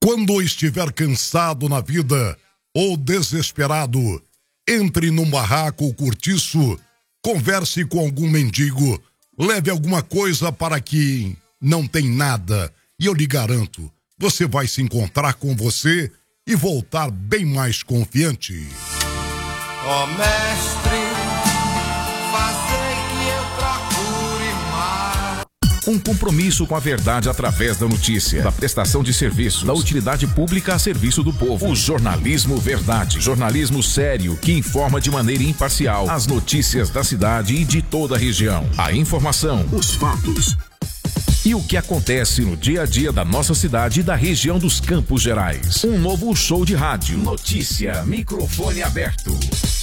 Quando estiver cansado na vida ou desesperado, entre num barraco ou cortiço, converse com algum mendigo, leve alguma coisa para quem não tem nada. E eu lhe garanto, você vai se encontrar com você e voltar bem mais confiante. Ó mestre, fazei que eu procure mais. Um compromisso com a verdade através da notícia, da prestação de serviços, da utilidade pública a serviço do povo. O jornalismo verdade. Jornalismo sério que informa de maneira imparcial as notícias da cidade e de toda a região. A informação, os fatos e o que acontece no dia a dia da nossa cidade e da região dos Campos Gerais. Um novo show de rádio. Notícia, microfone aberto.